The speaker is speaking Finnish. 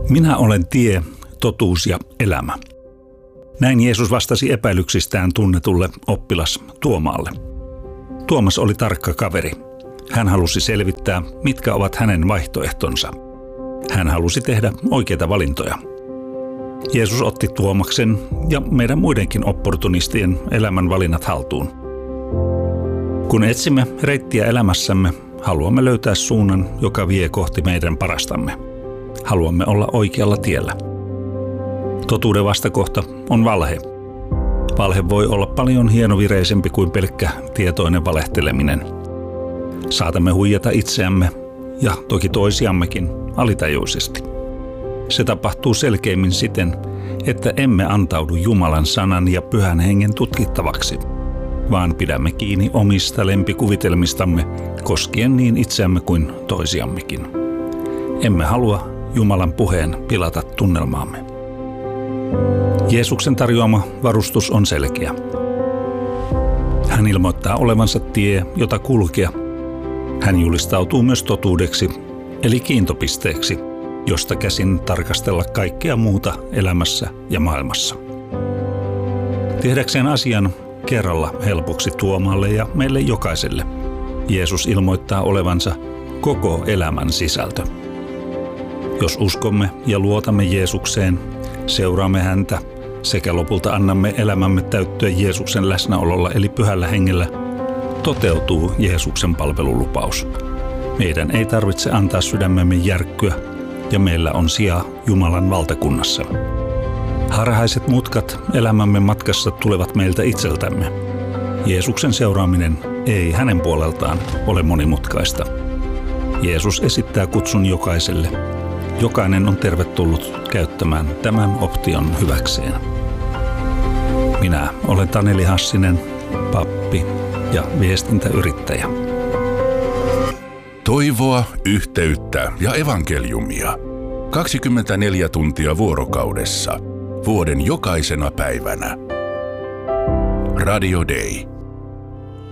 Minä olen tie, totuus ja elämä. Näin Jeesus vastasi epäilyksistään tunnetulle oppilas Tuomaalle. Tuomas oli tarkka kaveri. Hän halusi selvittää, mitkä ovat hänen vaihtoehtonsa. Hän halusi tehdä oikeita valintoja. Jeesus otti Tuomaksen ja meidän muidenkin opportunistien elämän valinnat haltuun. Kun etsimme reittiä elämässämme, haluamme löytää suunnan, joka vie kohti meidän parastamme. Haluamme olla oikealla tiellä. Totuuden vastakohta on valhe. Valhe voi olla paljon hienovireisempi kuin pelkkä tietoinen valehteleminen. Saatamme huijata itseämme ja toki toisiammekin alitajuisesti. Se tapahtuu selkeimmin siten, että emme antaudu Jumalan sanan ja Pyhän Hengen tutkittavaksi, vaan pidämme kiinni omista lempikuvitelmistamme koskien niin itseämme kuin toisiammekin. Emme halua Jumalan puheen pilata tunnelmaamme. Jeesuksen tarjoama varustus on selkeä. Hän ilmoittaa olevansa tie, jota kulkea. Hän julistautuu myös totuudeksi, eli kiintopisteeksi, josta käsin tarkastella kaikkea muuta elämässä ja maailmassa. Tehdäkseen asian kerralla helpoksi Tuomaalle ja meille jokaiselle, Jeesus ilmoittaa olevansa koko elämän sisältö. Jos uskomme ja luotamme Jeesukseen, seuraamme häntä sekä lopulta annamme elämämme täyttyä Jeesuksen läsnäololla eli Pyhällä Hengellä, toteutuu Jeesuksen palvelulupaus. Meidän ei tarvitse antaa sydämemme järkkyä ja meillä on sija Jumalan valtakunnassa. Harhaiset mutkat elämämme matkassa tulevat meiltä itseltämme. Jeesuksen seuraaminen ei hänen puoleltaan ole monimutkaista. Jeesus esittää kutsun jokaiselle. Jokainen on tervetullut käyttämään tämän option hyväkseen. Minä olen Taneli Hassinen, pappi ja viestintäyrittäjä. Toivoa, yhteyttä ja evankeliumia. 24 tuntia vuorokaudessa. Vuoden jokaisena päivänä. Radio Day.